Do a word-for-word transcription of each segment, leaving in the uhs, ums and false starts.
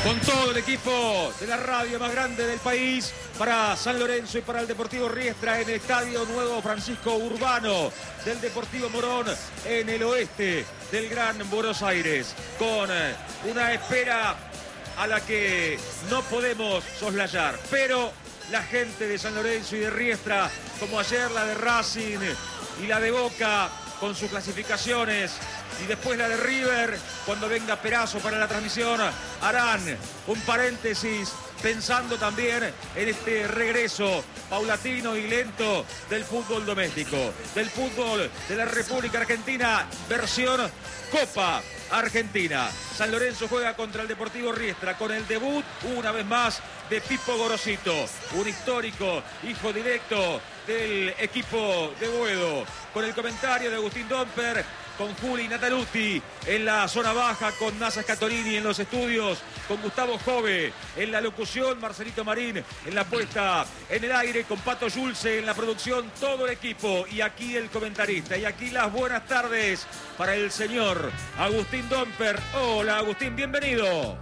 Con todo el equipo de la radio más grande del país para San Lorenzo y para el Deportivo Riestra en el Estadio Nuevo Francisco Urbano del Deportivo Morón en el oeste del Gran Buenos Aires, con una espera a la que no podemos soslayar, pero la gente de San Lorenzo y de Riestra, como ayer la de Racing y la de Boca con sus clasificaciones, y después la de River, cuando venga Perazo para la transmisión, harán un paréntesis pensando también en este regreso paulatino y lento del fútbol doméstico, del fútbol de la República Argentina, versión Copa Argentina. San Lorenzo juega contra el Deportivo Riestra con el debut, una vez más, de Pipo Gorosito, un histórico hijo directo del equipo de Boedo, con el comentario de Agustín Domper, con Juli Nataluti en la zona baja, con Nasa Scatolini en los estudios, con Gustavo Jove en la locución, Marcelito Marín en la puesta en el aire, con Pato Yulce en la producción, todo el equipo y aquí el comentarista. Y aquí las buenas tardes para el señor Agustín Domper. Hola Agustín, bienvenido.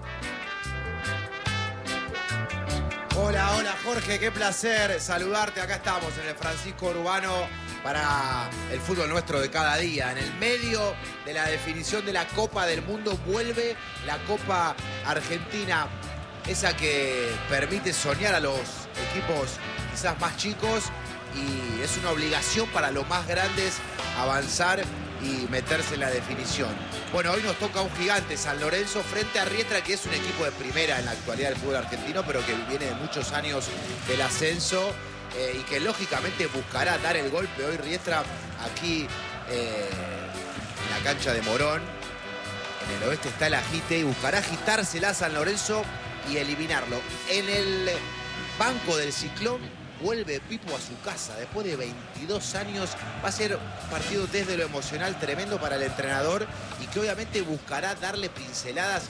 Hola, hola Jorge, qué placer saludarte. Acá estamos en el Francisco Urbano para el fútbol nuestro de cada día. En el medio de la definición de la Copa del Mundo vuelve la Copa Argentina, esa que permite soñar a los equipos quizás más chicos y es una obligación para los más grandes avanzar y meterse en la definición. Bueno, hoy nos toca un gigante, San Lorenzo, frente a Riestra, que es un equipo de primera en la actualidad del fútbol argentino, pero que viene de muchos años del ascenso eh, y que lógicamente buscará dar el golpe hoy Riestra aquí eh, en la cancha de Morón. En el oeste está el agite y buscará agitársela a San Lorenzo y eliminarlo. En el banco del Ciclón vuelve Pipo a su casa después de veintidós años. Va a ser un partido desde lo emocional tremendo para el entrenador y que obviamente buscará darle pinceladas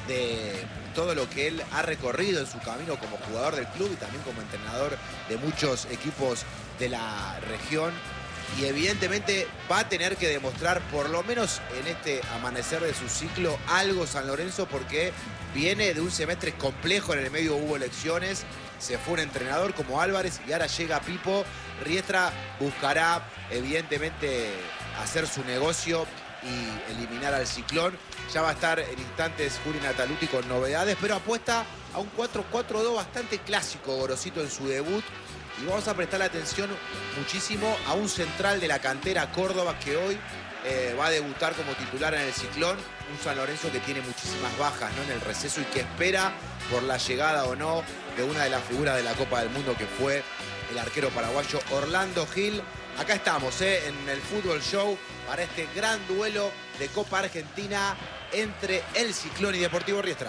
de todo lo que él ha recorrido en su camino como jugador del club y también como entrenador de muchos equipos de la región. Y evidentemente va a tener que demostrar, por lo menos en este amanecer de su ciclo, algo San Lorenzo, porque viene de un semestre complejo. En el medio hubo elecciones, se fue un entrenador como Álvarez y ahora llega Pipo. Riestra buscará evidentemente hacer su negocio y eliminar al Ciclón. Ya va a estar en instantes Juli Nataluti con novedades, pero apuesta a un cuatro cuatro dos bastante clásico Gorosito en su debut. Y vamos a prestar atención muchísimo a un central de la cantera Córdoba que hoy eh, va a debutar como titular en el Ciclón. Un San Lorenzo que tiene muchísimas bajas, ¿no?, en el receso y que espera por la llegada o no de una de las figuras de la Copa del Mundo, que fue el arquero paraguayo Orlando Gil. Acá estamos ¿eh? en el Fútbol Show para este gran duelo de Copa Argentina entre el Ciclón y Deportivo Riestra.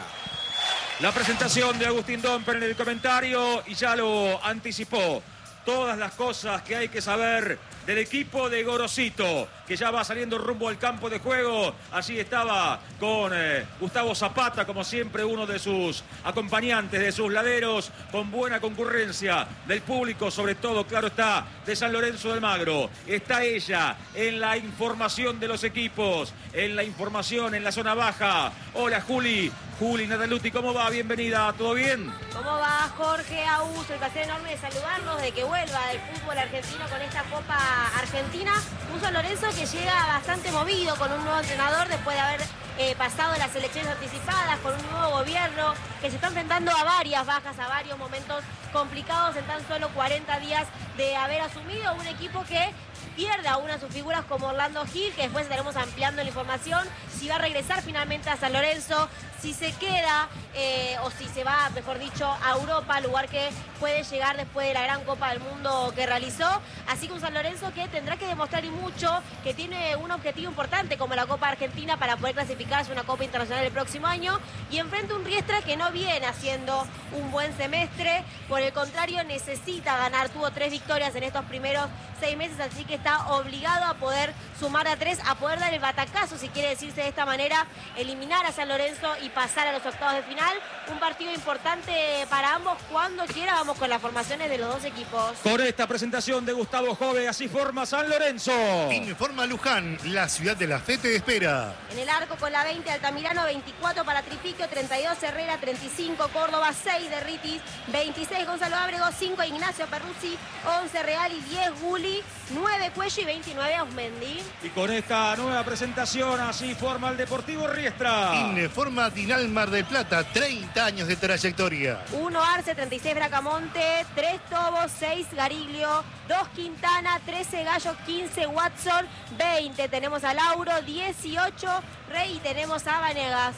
La presentación de Agustín Domper en el comentario y ya lo anticipó. Todas las cosas que hay que saber del equipo de Gorosito, que ya va saliendo rumbo al campo de juego. Allí estaba con eh, Gustavo Zapata, como siempre, uno de sus acompañantes, de sus laderos, con buena concurrencia del público, sobre todo, claro está, de San Lorenzo del Magro. Está ella en la información de los equipos, en la información en la zona baja. Hola, Juli. Juli Nataluti, ¿cómo va? Bienvenida, ¿todo bien? ¿Cómo va, Jorge? Augusto, el placer enorme de saludarlos, de que vuelva el fútbol argentino con esta Copa Argentina. Un San Lorenzo que llega bastante movido con un nuevo entrenador después de haber eh, pasado las elecciones anticipadas, con un nuevo gobierno que se está enfrentando a varias bajas, a varios momentos complicados en tan solo cuarenta días de haber asumido un equipo que pierde a una de sus figuras como Orlando Gil, que después estaremos ampliando la información, si va a regresar finalmente a San Lorenzo, si se queda eh, o si se va, mejor dicho, a Europa, lugar que puede llegar después de la gran Copa del Mundo que realizó. Así que un San Lorenzo que tendrá que demostrar y mucho que tiene un objetivo importante como la Copa Argentina para poder clasificarse a una Copa Internacional el próximo año, y enfrente un Riestra que no viene haciendo un buen semestre, por el contrario necesita ganar, tuvo tres victorias en estos primeros seis meses, así que está obligado a poder sumar a tres, a poder dar el batacazo, si quiere decirse de esta manera eliminar a San Lorenzo y pasar a los octavos de final. Un partido importante para ambos. Cuando quiera vamos con las formaciones de los dos equipos. Con esta presentación de Gustavo Jove, así forma San Lorenzo. Informa Luján, la ciudad de la fe te espera. En el arco con la veinte Altamirano, veinticuatro para Tripiquio, treinta y dos Herrera, treinta y cinco Córdoba, seis de Ritis, veintiséis Gonzalo Ábrego, cinco Ignacio Perruzzi, once Real y diez Guli, nueve Cuello y veintinueve Ausmendi. Y con esta nueva presentación así forma el Deportivo Riestra. Informa Dinal Mar del Plata, treinta años de trayectoria. uno Arce, treinta y seis Bracamonte, tres Tobos, seis Gariglio, dos Quintana, trece Gallo, quince Watson, veinte tenemos a Lauro, dieciocho Rey y tenemos a Vanegas.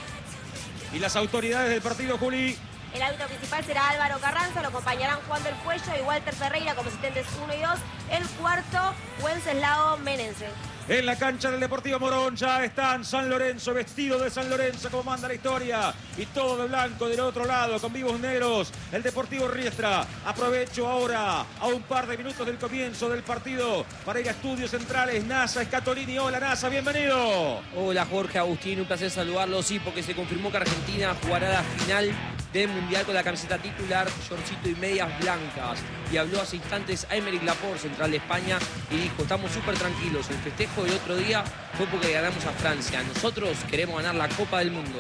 Y las autoridades del partido, Juli. El árbitro principal será Álvaro Carranza, lo acompañarán Juan del Cuello y Walter Ferreira como asistentes uno y dos. El cuarto, Wenceslao Menense. En la cancha del Deportivo Morón ya están San Lorenzo, vestido de San Lorenzo como manda la historia. Y todo de blanco del otro lado, con vivos negros, el Deportivo Riestra. Aprovecho ahora, a un par de minutos del comienzo del partido, para ir a Estudios Centrales. NASA Escatolini. Hola, NASA, bienvenido. Hola, Jorge, Agustín, un placer saludarlo. Sí, porque se confirmó que Argentina jugará la final del Mundial con la camiseta titular, shortcito y medias blancas. Y habló hace instantes a Aymeric Laporte, central de España, y dijo: estamos súper tranquilos. El festejo del otro día fue porque ganamos a Francia. Nosotros queremos ganar la Copa del Mundo.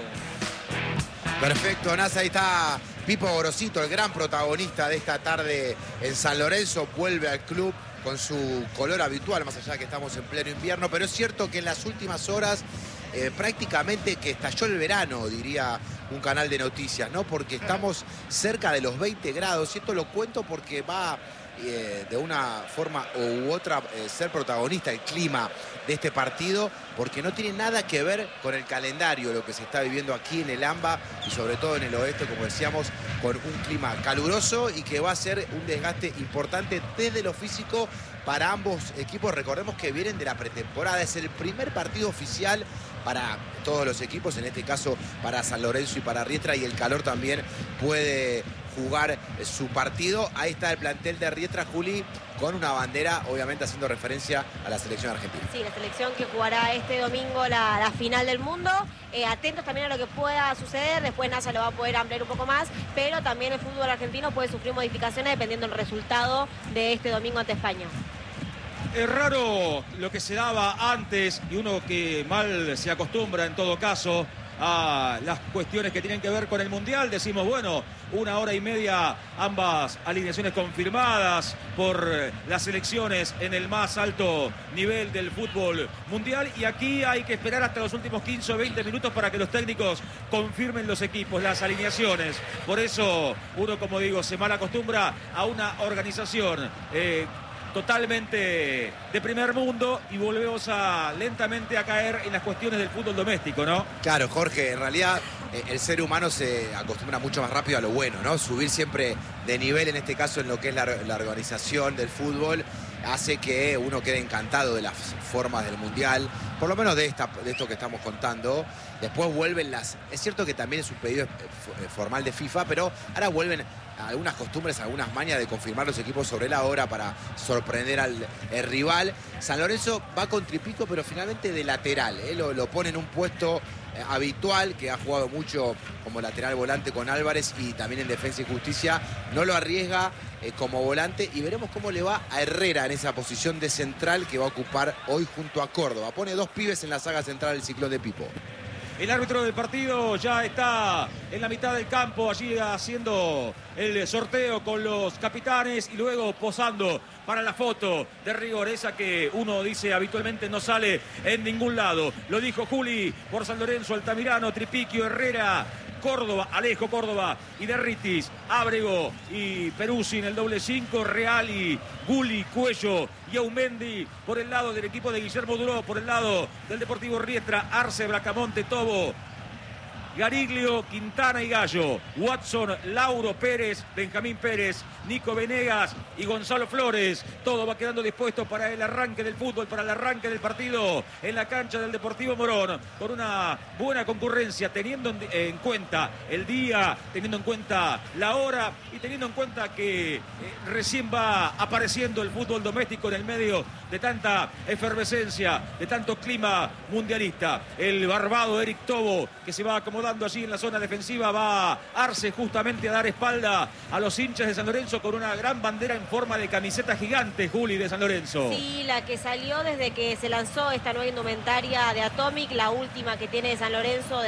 Perfecto, Nasa, ahí está Pipo Gorosito, el gran protagonista de esta tarde en San Lorenzo. Vuelve al club con su color habitual, más allá de que estamos en pleno invierno. Pero es cierto que en las últimas horas eh, prácticamente que estalló el verano, diría un canal de noticias, ¿no? Porque estamos cerca de los veinte grados. Y esto lo cuento porque va eh, de una forma u otra eh, ser protagonista el clima de este partido, porque no tiene nada que ver con el calendario, lo que se está viviendo aquí en el AMBA y sobre todo en el oeste, como decíamos, con un clima caluroso y que va a ser un desgaste importante desde lo físico para ambos equipos. Recordemos que vienen de la pretemporada, es el primer partido oficial para todos los equipos, en este caso para San Lorenzo y para Riestra, y el calor también puede jugar su partido. Ahí está el plantel de Riestra, Juli, con una bandera, obviamente haciendo referencia a la selección argentina. Sí, la selección que jugará este domingo la, la final del mundo. Eh, atentos también a lo que pueda suceder, después NASA lo va a poder ampliar un poco más, pero también el fútbol argentino puede sufrir modificaciones dependiendo del resultado de este domingo ante España. Es raro lo que se daba antes, y uno que mal se acostumbra en todo caso a las cuestiones que tienen que ver con el Mundial. Decimos, bueno, una hora y media, ambas alineaciones confirmadas por las selecciones en el más alto nivel del fútbol mundial, y aquí hay que esperar hasta los últimos quince o veinte minutos para que los técnicos confirmen los equipos, las alineaciones. Por eso uno, como digo, se mal acostumbra a una organización eh, totalmente de primer mundo, y volvemos a lentamente a caer en las cuestiones del fútbol doméstico, ¿no? Claro, Jorge, en realidad eh, el ser humano se acostumbra mucho más rápido a lo bueno, ¿no? Subir siempre de nivel, en este caso en lo que es la, la organización del fútbol, hace que uno quede encantado de las formas del Mundial, por lo menos de, esta, de esto que estamos contando. Después vuelven las... Es cierto que también es un pedido formal de FIFA, pero ahora vuelven algunas costumbres, algunas mañas de confirmar los equipos sobre la hora para sorprender al rival. San Lorenzo va con Tripico, pero finalmente de lateral, ¿eh? lo, lo pone en un puesto eh, habitual, que ha jugado mucho como lateral volante con Álvarez y también en Defensa y Justicia. No lo arriesga eh, como volante, y veremos cómo le va a Herrera en esa posición de central que va a ocupar hoy junto a Córdoba. Pone dos pibes en la saga central del Ciclón de Pipo. El árbitro del partido ya está en la mitad del campo, allí haciendo el sorteo con los capitanes y luego posando para la foto de rigor, esa que uno dice habitualmente no sale en ningún lado. Lo dijo Juli por San Lorenzo, Altamirano, Tripiquio, Herrera, Córdoba, Alejo Córdoba y Derritis, Ábrego y Peruzzi en el doble cinco, Reali, Guli, Cuello y Aumendi por el lado del equipo de Guillermo Duró, por el lado del Deportivo Riestra, Arce, Bracamonte, Tobo, Gariglio, Quintana y Gallo, Watson, Lauro Pérez, Benjamín Pérez, Nico Venegas y Gonzalo Flores. Todo va quedando dispuesto para el arranque del fútbol, para el arranque del partido en la cancha del Deportivo Morón, con una buena concurrencia, teniendo en cuenta el día, teniendo en cuenta la hora y teniendo en cuenta que eh, recién va apareciendo el fútbol doméstico en el medio de de tanta efervescencia, de tanto clima mundialista. El barbado Eric Tobo, que se va acomodando allí en la zona defensiva, va a Arce justamente a dar espalda a los hinchas de San Lorenzo con una gran bandera en forma de camiseta gigante, Juli, de San Lorenzo. Sí, la que salió desde que se lanzó esta nueva indumentaria de Atomic, la última que tiene de San Lorenzo.